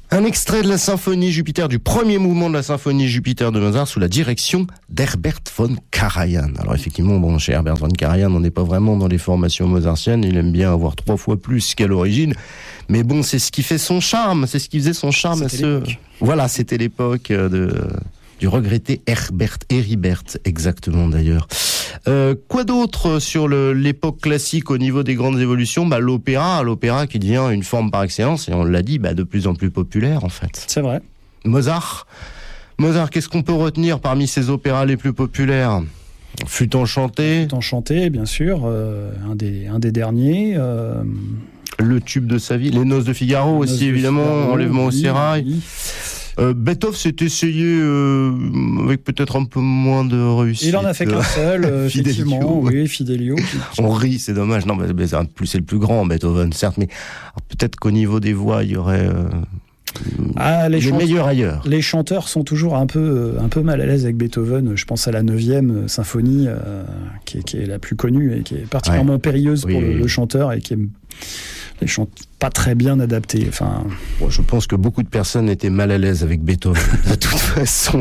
Un extrait de la symphonie Jupiter, du premier mouvement de la symphonie Jupiter de Mozart sous la direction d'Herbert von Karajan. Alors effectivement, chez Herbert von Karajan, on n'est pas vraiment dans les formations mozartiennes, il aime bien avoir 3 fois plus qu'à l'origine, mais bon, c'est ce qui fait son charme, c'est ce qui faisait son charme à ce... Voilà, c'était l'époque du regretté Heribert, exactement d'ailleurs. Quoi d'autre sur l'époque classique au niveau des grandes évolutions? L'opéra qui devient une forme par excellence, et on l'a dit, de plus en plus populaire en fait. C'est vrai. Mozart, qu'est-ce qu'on peut retenir parmi ses opéras les plus populaires? Flûte enchantée. Flûte enchantée, bien sûr, un des derniers. Le tube de sa vie, Les Noces de Figaro aussi, évidemment, Enlèvement au sérail. Oui. Beethoven s'est essayé avec peut-être un peu moins de réussite. Il en a fait qu'un seul, effectivement, Fidelio. On rit, c'est dommage. Non, mais c'est le plus grand, Beethoven, certes, mais peut-être qu'au niveau des voix, il y aurait les meilleurs ailleurs. Les chanteurs sont toujours un peu mal à l'aise avec Beethoven. Je pense à la 9e symphonie, qui est la plus connue et qui est particulièrement périlleuse pour le chanteur et qui est pas très bien adapté. Enfin, je pense que beaucoup de personnes étaient mal à l'aise avec Beethoven. De toute façon,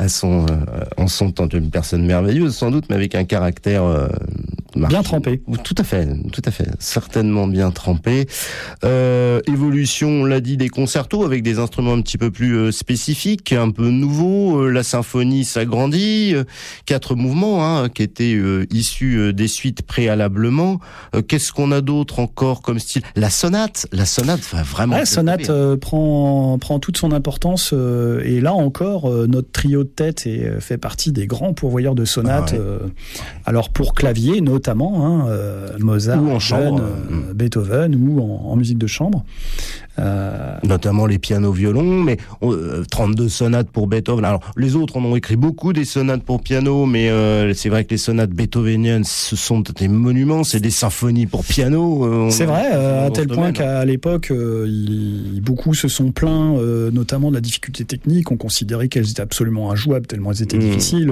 en son temps, une personne merveilleuse sans doute, mais avec un caractère bien trempé. Tout à fait, certainement bien trempé. Évolution, on l'a dit, des concertos avec des instruments un petit peu plus spécifiques, un peu nouveaux. La symphonie s'agrandit, 4 mouvements qui étaient issus des suites préalablement. Qu'est-ce qu'on a d'autre encore comme style? La sonate va vraiment... La sonate prend toute son importance et là encore, notre trio de tête fait partie des grands pourvoyeurs de sonates. Alors pour clavier notamment, Mozart, ou en chambre, Beethoven ou en musique de chambre. Notamment les pianos-violons, mais 32 sonates pour Beethoven. Alors les autres, on a écrit beaucoup des sonates pour piano, mais c'est vrai que les sonates beethoveniennes, ce sont des monuments, c'est des symphonies pour piano. C'est vrai, à tel point qu'à l'époque, beaucoup se sont plaints, notamment de la difficulté technique. On considérait qu'elles étaient absolument injouables, tellement elles étaient difficiles.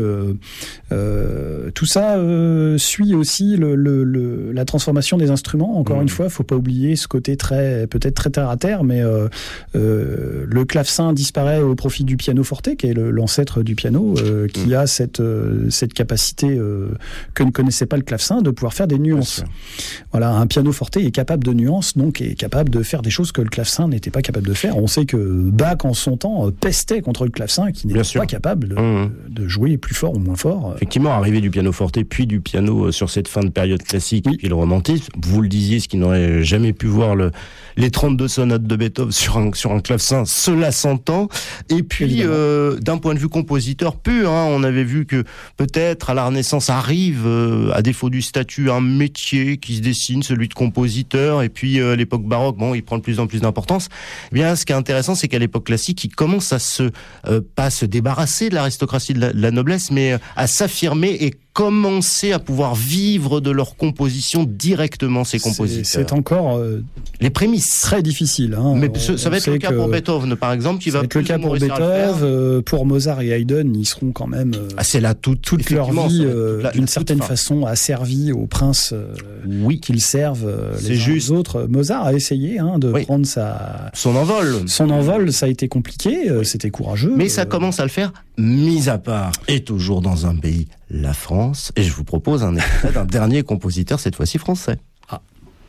Tout ça suit aussi la transformation des instruments. Encore une fois, faut pas oublier ce côté peut-être très terre à terre, mais le clavecin disparaît au profit du pianoforte, qui est l'ancêtre du piano, qui a cette capacité que ne connaissait pas le clavecin de pouvoir faire des nuances. Voilà, un pianoforte est capable de nuances, donc est capable de faire des choses que le clavecin n'était pas capable de faire. On sait que Bach, en son temps, pestait contre le clavecin, qui n'était pas capable de jouer plus fort ou moins fort. Effectivement, arrivée du pianoforte, puis du piano sur cette fin de période classique, puis le romantisme, vous le disiez, ce qui n'aurait jamais pu voir les 32 sonates de Beethoven sur un clavecin, cela s'entend. Et puis, d'un point de vue compositeur pur, on avait vu que peut-être à la Renaissance arrive, à défaut du statut, un métier qui se dessine, celui de compositeur. Et puis, l'époque baroque, il prend de plus en plus d'importance. Eh bien, ce qui est intéressant, c'est qu'à l'époque classique, il commence à pas se débarrasser de l'aristocratie, de la noblesse, mais à s'affirmer et commencer à pouvoir vivre de leur composition directement, ces compositeurs. C'est encore les prémices très difficiles. Mais ça va être le cas pour Beethoven, par exemple, qui va être le cas pour Beethoven. Pour Mozart et Haydn, ils seront quand même c'est là toute leur vie d'une certaine façon asservis aux princes qu'ils servent les autres. Mozart a essayé de prendre son envol. Son envol, ça a été compliqué, c'était courageux. Mais ça commence à le faire, mis à part, et toujours dans un pays, la France. Et je vous propose un extrait d'un dernier compositeur, cette fois-ci français.